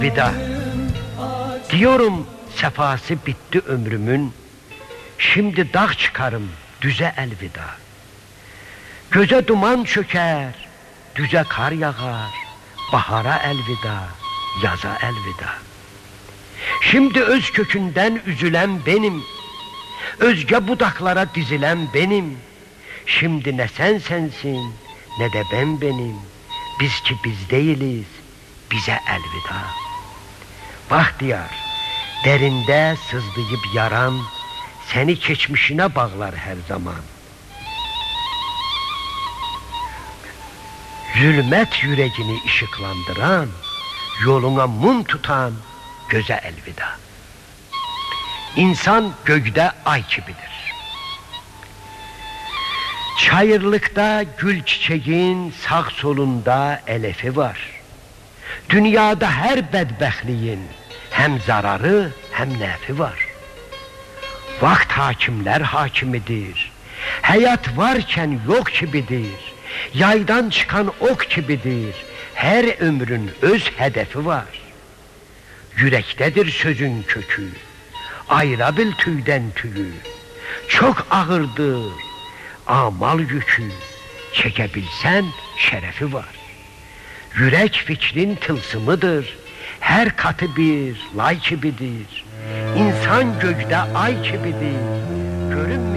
Vida. Diyorum sefası bitti ömrümün, şimdi dağ çıkarım düze elvida. Göze duman çöker, düze kar yağar, bahara elvida, yaza elvida. Şimdi öz kökünden üzülen benim, özge budaklara dizilen benim. Şimdi ne sen sensin, ne de ben benim. Biz ki biz değiliz, bize elvida. Bahtiyar, derinde sızdıyıp yaran, seni geçmişine bağlar her zaman. Zulmet yüreğini ışıklandıran, yoluna mum tutan göze elvida. İnsan gökte ay gibidir. Çayırlıkta gül çiçeğin sağ solunda elefi var. Dünyada her bedbəxtliyin hem zararı hem nefi var. Vakt hakimler hakimidir. Hayat varken yok gibidir. Yaydan çıkan ok gibidir. Her ömrün öz hedefi var. Yürektedir sözün kökü. Ayıra bil tüyden tüyü. Çok ağırdır amal yükü. Çekebilsen şerefi var. Yürek fikrin tılsımıdır. Her katı bir lay gibidir. İnsan gökte ay gibidir. Görünmüyor